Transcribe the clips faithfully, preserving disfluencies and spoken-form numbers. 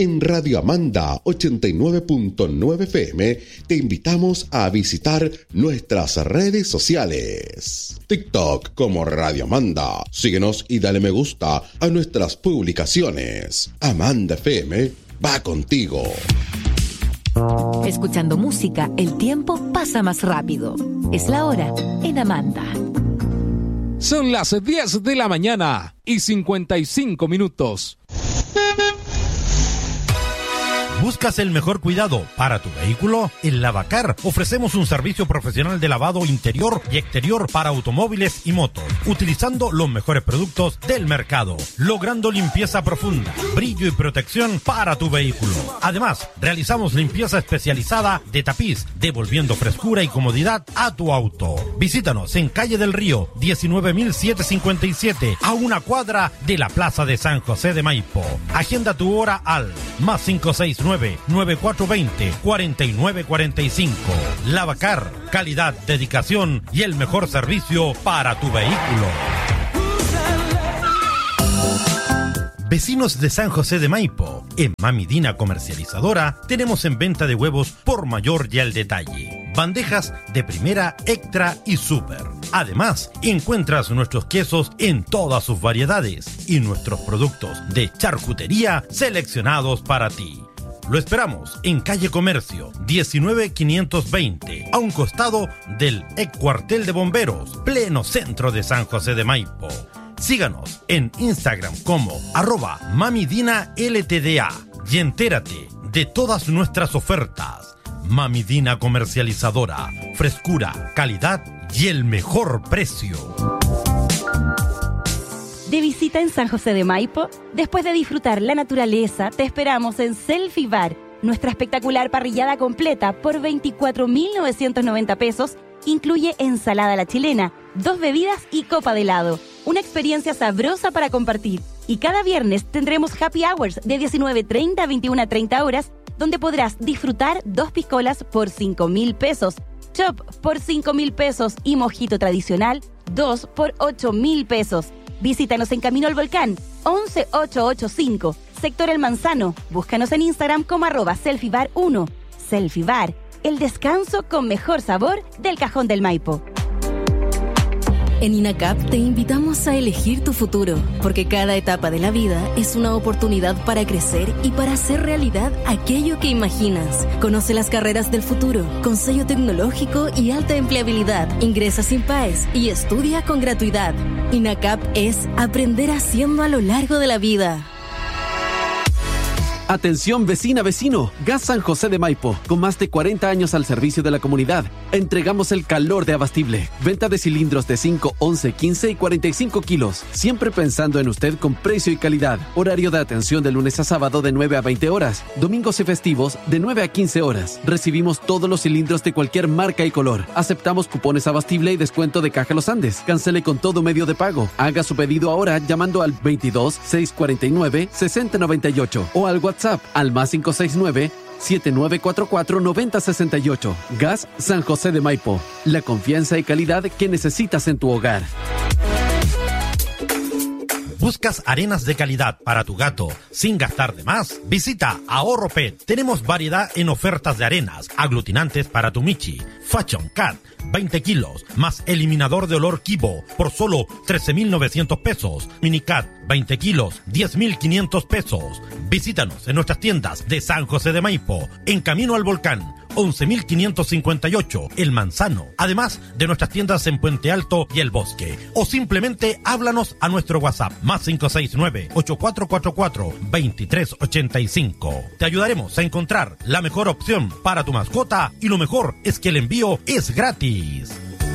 en Radio Amanda ochenta y nueve punto nueve F M, te invitamos a visitar nuestras redes sociales. TikTok como Radio Amanda. Síguenos y dale me gusta a nuestras publicaciones. Amanda F M va contigo. Escuchando música, el tiempo pasa más rápido. Es la hora en Amanda. Son las diez de la mañana y cincuenta y cinco minutos. ¿Buscas el mejor cuidado para tu vehículo? En Lavacar ofrecemos un servicio profesional de lavado interior y exterior para automóviles y motos, utilizando los mejores productos del mercado, logrando limpieza profunda, brillo y protección para tu vehículo. Además, realizamos limpieza especializada de tapiz, devolviendo frescura y comodidad a tu auto. Visítanos en Calle del Río, diecinueve mil setecientos cincuenta y siete, a una cuadra de la Plaza de San José de Maipo. Agenda tu hora al más cinco seis nueve, nueve cuatro dos cero, cuatro nueve cuatro cinco. Lavacar, calidad, dedicación y el mejor servicio para tu vehículo. Vecinos de San José de Maipo, en Mami Dina Comercializadora tenemos en venta de huevos por mayor y al detalle. Bandejas de primera, extra y super. Además, encuentras nuestros quesos en todas sus variedades y nuestros productos de charcutería seleccionados para ti. Lo esperamos en Calle Comercio, diecinueve quinientos veinte, a un costado del ex cuartel de bomberos, pleno centro de San José de Maipo. Síganos en Instagram como arroba mamidina ltda y entérate de todas nuestras ofertas. Mami Dina Comercializadora, frescura, calidad y el mejor precio. De visita en San José de Maipo, después de disfrutar la naturaleza, te esperamos en Selfie Bar, nuestra espectacular parrillada completa por veinticuatro mil novecientos noventa pesos, incluye ensalada a la chilena, dos bebidas y copa de helado. Una experiencia sabrosa para compartir. Y cada viernes tendremos happy hours de diecinueve treinta a veintiuna treinta horas, donde podrás disfrutar dos piscolas por cinco mil pesos, chop por cinco mil pesos y mojito tradicional, dos por ocho mil pesos. Visítanos en Camino al Volcán, once mil ochocientos ochenta y cinco, Sector El Manzano. Búscanos en Instagram como arroba selfiebar uno. Selfie Bar, el descanso con mejor sabor del Cajón del Maipo. En INACAP te invitamos a elegir tu futuro, porque cada etapa de la vida es una oportunidad para crecer y para hacer realidad aquello que imaginas. Conoce las carreras del futuro, con sello tecnológico y alta empleabilidad. Ingresa sin P A E S y estudia con gratuidad. INACAP es aprender haciendo a lo largo de la vida. Atención vecina, vecino, Gas San José de Maipo, con más de cuarenta años al servicio de la comunidad. Entregamos el calor de Abastible. Venta de cilindros de cinco, once, quince y cuarenta y cinco kilos. Siempre pensando en usted con precio y calidad. Horario de atención de lunes a sábado de nueve a veinte horas. Domingos y festivos de nueve a quince horas. Recibimos todos los cilindros de cualquier marca y color. Aceptamos cupones Abastible y descuento de Caja Los Andes. Cancele con todo medio de pago. Haga su pedido ahora llamando al veintidós, seiscientos cuarenta y nueve, sesenta noventa y ocho o al WhatsApp al más cinco seis nueve, siete nueve cuatro cuatro, nueve cero seis ocho. Gas San José de Maipo. La confianza y calidad que necesitas en tu hogar. ¿Buscas arenas de calidad para tu gato sin gastar de más? Visita Ahorro Pet. Tenemos variedad en ofertas de arenas, aglutinantes para tu Michi, Fashion Cat, veinte kilos, más eliminador de olor Kibo por solo trece mil novecientos pesos. Minicat, veinte kilos, diez mil quinientos pesos. Visítanos en nuestras tiendas de San José de Maipo, en Camino al Volcán, once mil quinientos cincuenta y ocho, El Manzano. Además de nuestras tiendas en Puente Alto y El Bosque. O simplemente háblanos a nuestro WhatsApp, más cinco seis nueve, ocho cuatro cuatro cuatro, dos tres ocho cinco. Te ayudaremos a encontrar la mejor opción para tu mascota y lo mejor es que el envío es gratis.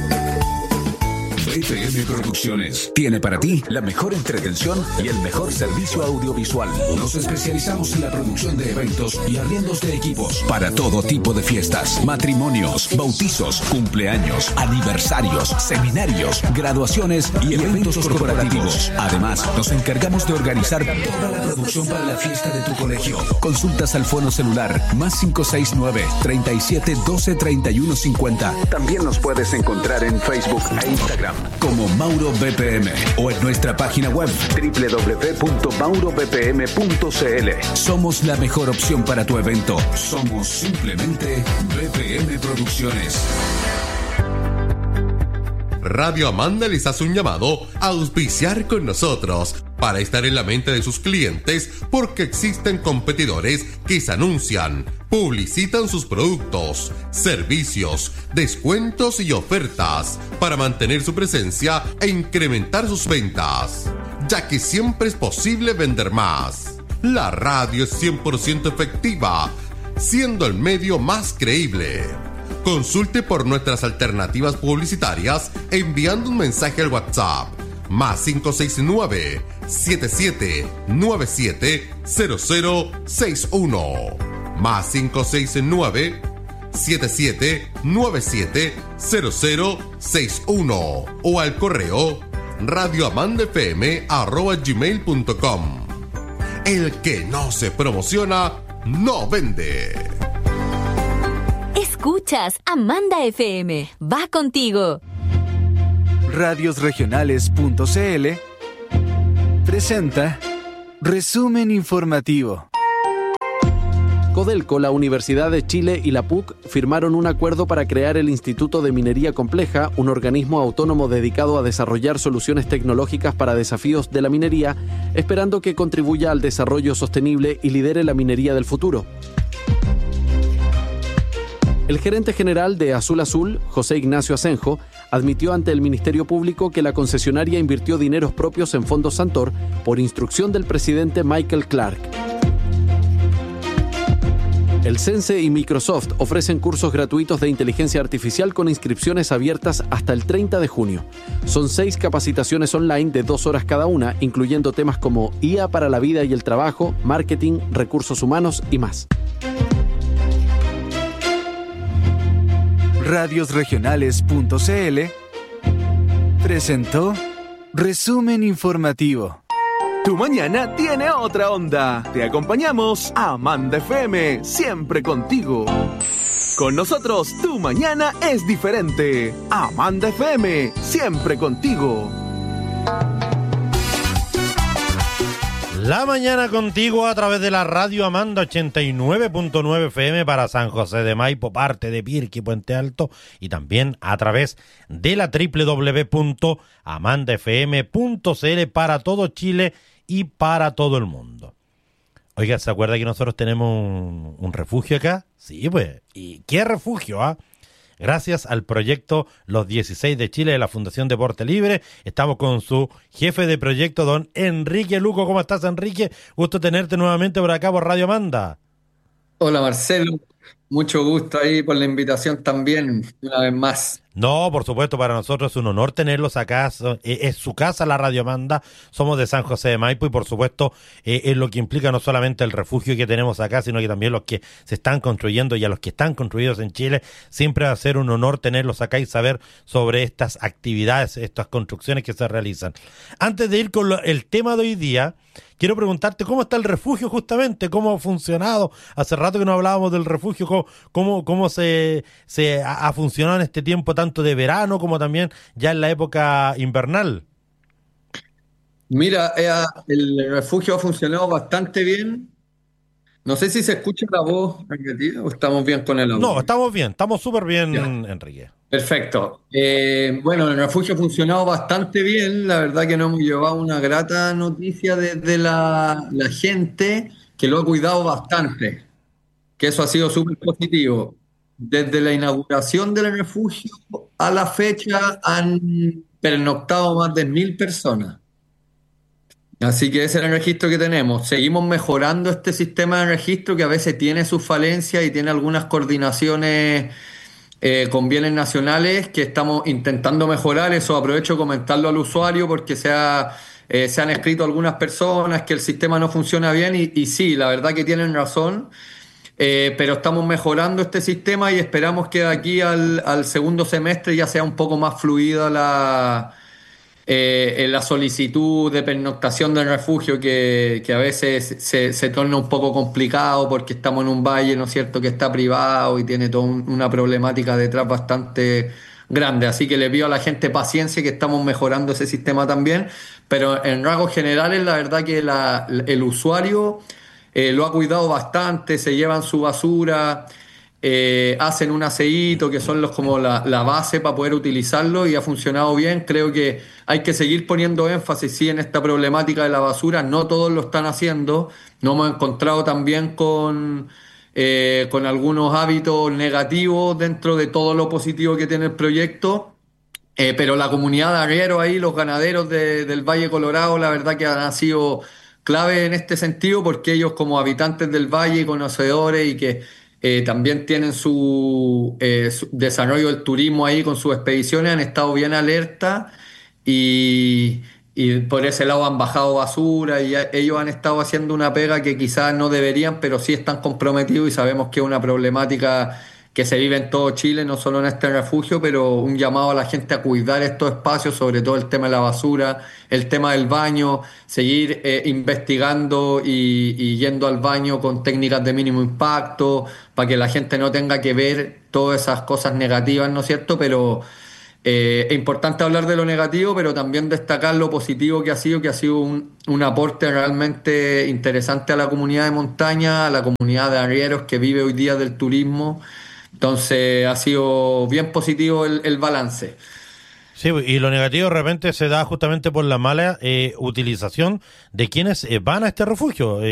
F M Producciones tiene para ti la mejor entretención y el mejor servicio audiovisual. Nos especializamos en la producción de eventos y arriendos de equipos para todo tipo de fiestas, matrimonios, bautizos, cumpleaños, aniversarios, seminarios, graduaciones y eventos corporativos. Además, nos encargamos de organizar toda la producción para la fiesta de tu colegio. Consultas al fono celular más cinco seis nueve, treinta y siete, doce, treinta y uno cincuenta. También nos puedes encontrar en Facebook e Instagram como Mauro B P M o en nuestra página web doble u doble u doble u punto mauro b p m punto c l. Somos la mejor opción para tu evento. Somos simplemente B P M Producciones. Radio Amanda les hace un llamado a auspiciar con nosotros para estar en la mente de sus clientes, porque existen competidores que se anuncian, publicitan sus productos, servicios, descuentos y ofertas para mantener su presencia e incrementar sus ventas, ya que siempre es posible vender más. La radio es cien por ciento efectiva, siendo el medio más creíble. Consulte por nuestras alternativas publicitarias enviando un mensaje al WhatsApp más cinco seis nueve, siete siete nueve siete, cero cero seis uno más cinco seis nueve, siete siete nueve siete, cero cero seis uno o al correo radioamandafm arroba gmail punto com. El que no se promociona no vende. Escuchas Amanda F M. Va contigo. radios regionales punto c l presenta Resumen Informativo. Codelco, la Universidad de Chile y la P U C firmaron un acuerdo para crear el Instituto de Minería Compleja, un organismo autónomo dedicado a desarrollar soluciones tecnológicas para desafíos de la minería, esperando que contribuya al desarrollo sostenible y lidere la minería del futuro. El gerente general de Azul Azul, José Ignacio Asenjo, admitió ante el Ministerio Público que la concesionaria invirtió dineros propios en fondos Santor por instrucción del presidente Michael Clark. El CENSE y Microsoft ofrecen cursos gratuitos de inteligencia artificial con inscripciones abiertas hasta el treinta de junio. Son seis capacitaciones online de dos horas cada una, incluyendo temas como I A para la vida y el trabajo, marketing, recursos humanos y más. radios regionales punto c l presentó Resumen Informativo. Tu mañana tiene otra onda. Te acompañamos a Amanda F M, siempre contigo. Con nosotros, tu mañana es diferente. Amanda F M, siempre contigo. La mañana contigo a través de la radio Amanda ochenta y nueve punto nueve F M para San José de Maipo, parte de Pirqui, Puente Alto, y también a través de la doble u doble u doble u punto amanda f m punto c l para todo Chile y para todo el mundo. Oiga, ¿se acuerda que nosotros tenemos un, un refugio acá? Sí, pues. ¿Y qué refugio, ah? Gracias al proyecto Los dieciséis de Chile de la Fundación Deporte Libre, estamos con su jefe de proyecto, don Enrique Luco. ¿Cómo estás, Enrique? Gusto tenerte nuevamente por acá por Radio Amanda. Hola, Marcelo. Mucho gusto ahí por la invitación también, una vez más. No, por supuesto, para nosotros es un honor tenerlos acá. Es su casa la Radio Amanda, somos de San José de Maipo y por supuesto eh, es lo que implica no solamente el refugio que tenemos acá, sino que también los que se están construyendo y a los que están construidos en Chile. Siempre va a ser un honor tenerlos acá y saber sobre estas actividades, estas construcciones que se realizan. Antes de ir con lo, el tema de hoy día, quiero preguntarte cómo está el refugio justamente, cómo ha funcionado. Hace rato que no hablábamos del refugio, cómo, cómo, cómo se, se ha, ha funcionado en este tiempo tanto de verano como también ya en la época invernal. Mira, eh, el refugio ha funcionado bastante bien. No sé si se escucha la voz, Enrique, o estamos bien con el audio. No, estamos bien, estamos súper bien, ya. Enrique. Perfecto. Eh, bueno, el refugio ha funcionado bastante bien. La verdad que nos hemos llevado una grata noticia desde la, la gente que lo ha cuidado bastante, que eso ha sido súper positivo. Desde la inauguración del refugio a la fecha han pernoctado más de mil personas. Así que ese es el registro que tenemos. Seguimos mejorando este sistema de registro que a veces tiene sus falencias y tiene algunas coordinaciones eh, con bienes nacionales que estamos intentando mejorar. Eso aprovecho de comentarlo al usuario porque se, ha, eh, se han escrito algunas personas que el sistema no funciona bien y, y sí, la verdad que tienen razón. Eh, pero estamos mejorando este sistema y esperamos que de aquí al, al segundo semestre ya sea un poco más fluida la, eh, la solicitud de pernoctación del refugio, que, que a veces se, se torna un poco complicado porque estamos en un valle, ¿no es cierto?, que está privado y tiene toda un, una problemática detrás bastante grandes. Así que le pido a la gente paciencia, que estamos mejorando ese sistema también. Pero en rasgos generales, la verdad que la, el usuario eh, lo ha cuidado bastante, se llevan su basura, eh, hacen un aseíto, que son los como la, la base para poder utilizarlo, y ha funcionado bien. Creo que hay que seguir poniendo énfasis sí, en esta problemática de la basura. No todos lo están haciendo. Nos hemos encontrado también con, eh, con algunos hábitos negativos dentro de todo lo positivo que tiene el proyecto. Eh, pero la comunidad de arrieros ahí, los ganaderos de, del Valle Colorado, la verdad que han sido clave en este sentido, porque ellos como habitantes del valle, conocedores y que eh, también tienen su, eh, su desarrollo del turismo ahí con sus expediciones, han estado bien alerta y, y por ese lado han bajado basura y ya, ellos han estado haciendo una pega que quizás no deberían, pero sí están comprometidos, y sabemos que es una problemática que se vive en todo Chile, no solo en este refugio, pero un llamado a la gente a cuidar estos espacios, sobre todo el tema de la basura, el tema del baño, seguir eh, investigando y, y yendo al baño con técnicas de mínimo impacto, para que la gente no tenga que ver todas esas cosas negativas, ¿no es cierto? Pero eh, es importante hablar de lo negativo, pero también destacar lo positivo que ha sido, que ha sido un, un aporte realmente interesante a la comunidad de montaña, a la comunidad de arrieros que vive hoy día del turismo. Entonces ha sido bien positivo el, el balance. Sí, y lo negativo de repente se da justamente por la mala eh, utilización de quienes eh, van a este refugio.